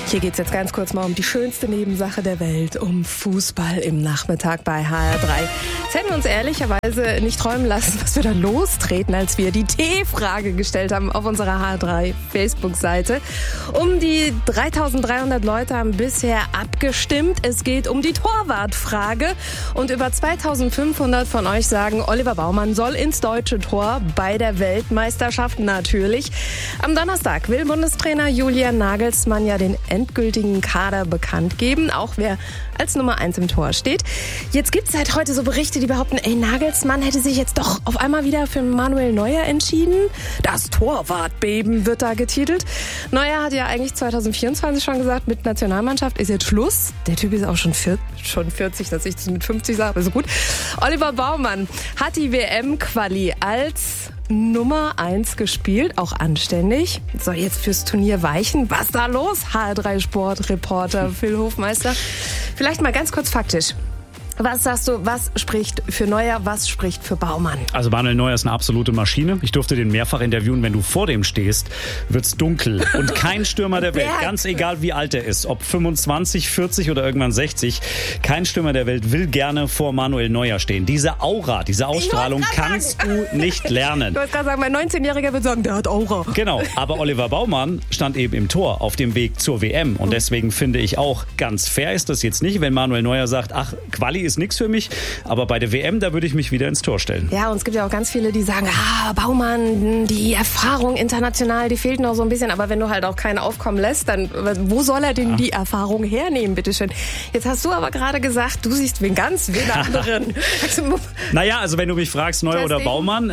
Hier geht es jetzt ganz kurz mal um die schönste Nebensache der Welt, um Fußball im Nachmittag bei HR3. Jetzt hätten wir uns ehrlicherweise nicht träumen lassen, was wir da lostreten, als wir die T-Frage gestellt haben auf unserer HR3 Facebook-Seite. Um die 3.300 Leute haben bisher abgestimmt. Es geht um die Torwartfrage und über 2.500 von euch sagen, Oliver Baumann soll ins deutsche Tor bei der Weltmeisterschaft natürlich. Am Donnerstag will Bundestrainer Julian Nagelsmann ja den endgültigen Kader bekannt geben, auch wer als Nummer 1 im Tor steht. Jetzt gibt es seit heute so Berichte, die behaupten, Nagelsmann hätte sich jetzt doch auf einmal wieder für Manuel Neuer entschieden. Das Torwartbeben wird da getitelt. Neuer hat ja eigentlich 2024 schon gesagt, mit Nationalmannschaft ist jetzt Schluss. Der Typ ist auch schon 40, dass ich das mit 50 sage, also gut. Oliver Baumann hat die WM-Quali als Nummer 1 gespielt, auch anständig. Soll jetzt fürs Turnier weichen. Was da los? HR3-Sportreporter Phil Hofmeister. Vielleicht mal ganz kurz faktisch. Was sagst du, was spricht für Neuer, was spricht für Baumann? Also Manuel Neuer ist eine absolute Maschine. Ich durfte den mehrfach interviewen. Wenn du vor dem stehst, wird's dunkel. Und kein Stürmer der Welt, ganz egal wie alt er ist, ob 25, 40 oder irgendwann 60, kein Stürmer der Welt will gerne vor Manuel Neuer stehen. Diese Aura, diese Ausstrahlung kannst du nicht lernen. Du wolltest gerade sagen, mein 19-Jähriger wird sagen, der hat Aura. Genau, aber Oliver Baumann stand eben im Tor auf dem Weg zur WM. Und deswegen finde ich auch, ganz fair ist das jetzt nicht, wenn Manuel Neuer sagt, ach, Quali ist nichts für mich, aber bei der WM, da würde ich mich wieder ins Tor stellen. Ja, und es gibt ja auch ganz viele, die sagen, Baumann, die Erfahrung international, die fehlt noch so ein bisschen, aber wenn du halt auch keinen aufkommen lässt, dann wo soll er denn die Erfahrung hernehmen, bitteschön? Jetzt hast du aber gerade gesagt, du siehst wen anderen. Naja, also wenn du mich fragst, Neuer oder Baumann,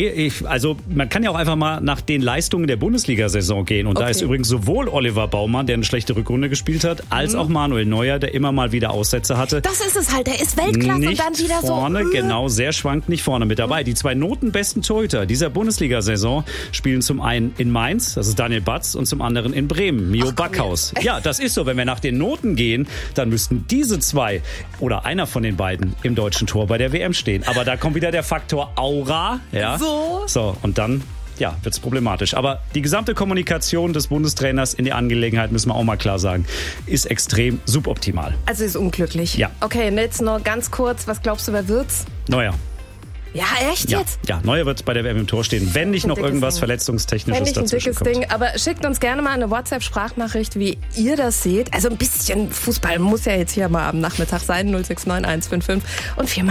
also man kann ja auch einfach mal nach den Leistungen der Bundesliga-Saison gehen und da ist übrigens sowohl Oliver Baumann, der eine schlechte Rückrunde gespielt hat, als auch Manuel Neuer, der immer mal wieder Aussätze hatte. Das ist es halt, der ist Weltklasse nicht und dann wieder vorne, so. Genau, sehr schwankt nicht vorne mit dabei. Die 2 notenbesten Torhüter dieser Bundesliga-Saison spielen zum einen in Mainz, das ist Daniel Batz, und zum anderen in Bremen, Mio Backhaus. Ja, das ist so. Wenn wir nach den Noten gehen, dann müssten diese 2 oder einer von den beiden im deutschen Tor bei der WM stehen. Aber da kommt wieder der Faktor Aura. Ja. So, und dann wird's problematisch. Aber die gesamte Kommunikation des Bundestrainers in die Angelegenheit, müssen wir auch mal klar sagen, ist extrem suboptimal. Also ist unglücklich. Ja. Okay, und jetzt nur ganz kurz, was glaubst du, wer wird's? Neuer. Ja, echt jetzt? Ja, Neuer wird bei der WM im Tor stehen, wenn nicht noch irgendwas Verletzungstechnisches dazwischen kommt. Ding, aber schickt uns gerne mal eine WhatsApp-Sprachnachricht, wie ihr das seht. Also ein bisschen Fußball muss ja jetzt hier mal am Nachmittag sein, 069155 und 4